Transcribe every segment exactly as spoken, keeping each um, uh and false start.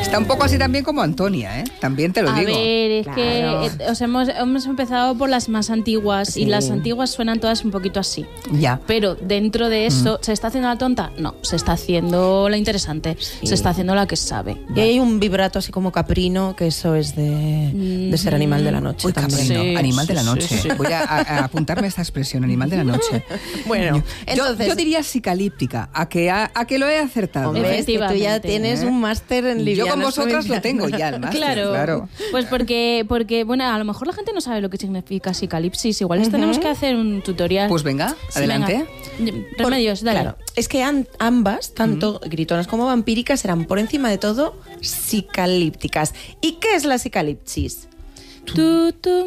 Está un poco así también como Antonia, ¿eh? También te lo A digo. A ver, es Claro. que eh, os hemos, hemos empezado por las más antiguas Sí. y las antiguas suenan todas un poquito así. Ya. Pero dentro de eso, Mm. ¿se está haciendo la tonta? No, se está haciendo la interesante. Sí. Se está haciendo la que sabe. Y hay un vibrato así como caprino, que eso es de, de ser animal de la noche Uy, también. caprino, Sí, animal de la sí, noche. sí, sí. Voy a, a- a apuntarme a esta expresión, animal de la noche. Bueno, yo, entonces... yo diría psicalíptica, a que, a, a que lo he acertado. Hombre, es que tú ya Efectivamente. tienes ¿Eh? un máster en Yo livianas con vosotras lo provinciales. tengo ya, el máster, Claro, claro. pues porque, porque, bueno, a lo mejor la gente no sabe lo que significa psicalipsis. Igual les tenemos que hacer un tutorial. Pues venga, Sí, adelante. venga. Remedios, dale. Claro, es que an- ambas, tanto gritonas como vampíricas, eran por encima de todo psicalípticas. ¿Y qué es la psicalipsis? Tu, tum,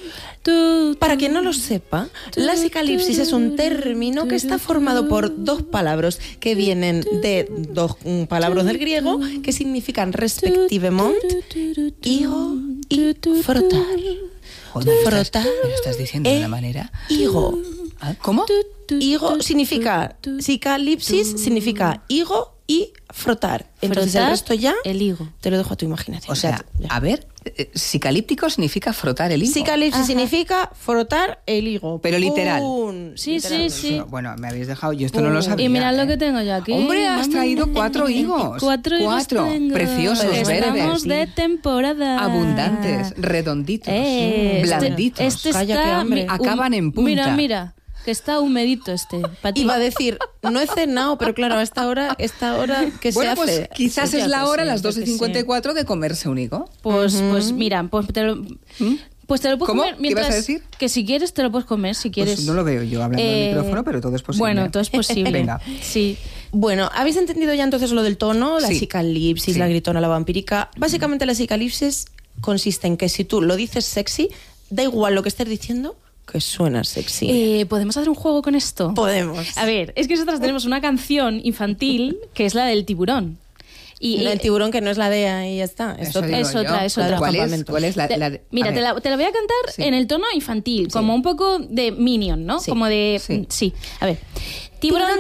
tu, Para tum. quien no lo sepa, la psicalipsis es un término que está formado por dos palabras que vienen de dos mm, palabras del griego que significan respectivamente higo y frotar. Joder, ¿me estás- Frotar. ¿Me lo estás diciendo de una manera? Higo. ¿Ah? ¿Cómo? Higo significa, psicalipsis significa higo y frotar. Entonces el Frotar resto ya el higo. te lo dejo a tu imaginación. O sea, Ya. a ver, eh, psicalíptico significa frotar el higo. Psicalipsis Ajá. significa frotar el higo. Pero literal. ¡Pum! Sí, Literal. sí, sí. Bueno, me habéis dejado, yo esto no lo sabía. Y mirad ¿eh? lo que tengo yo aquí. Hombre, has Mamá. traído cuatro higos. Cuatro higos Cuatro. tengo. Preciosos, Estamos verdes. de temporada. Abundantes, redonditos, Eh, este- blanditos. Este, Calla, está... qué hambre. mi- Acaban en punta. Mira, mira, que está humedito este. Pa' ti. Iba a decir, no he cenado, pero claro, a esta hora, esta hora ¿qué Bueno, se pues hace? quizás Ya es la que hora, sí, las ya doce y que cincuenta y sí. cuatro, de comerse un higo. Pues, pues mira, pues te lo... Pues te lo puedes ¿Cómo? comer ¿Qué mientras... ibas a decir? Que si quieres te lo puedes comer, si quieres. Pues no lo veo yo hablando Eh, del micrófono, pero todo es posible. Bueno, todo es posible. Venga. Sí. Bueno, ¿habéis entendido ya entonces lo del tono? La Sí. psicalipsis, Sí. la gritona, la vampírica. Básicamente la psicalipsis consiste en que si tú lo dices sexy, da igual lo que estés diciendo, que suena sexy. Eh, ¿Podemos hacer un juego con esto? Podemos. A ver, es que nosotros tenemos una canción infantil que es la del tiburón. Y, el eh, tiburón que no es la D E A y ya está. Es Eso otra. digo es yo. otra, es La de otra. los ¿Cuál es? campamentos. ¿Cuál es la, Te- la de- mira, a te ver. la, te la voy a cantar Sí. en el tono infantil, como un poco de Minion, ¿no? Sí. Como de... Sí. Sí. A ver. Tiburón